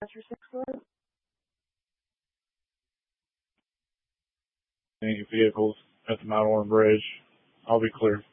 Any vehicles at the Mount Orem Bridge, I'll be clear.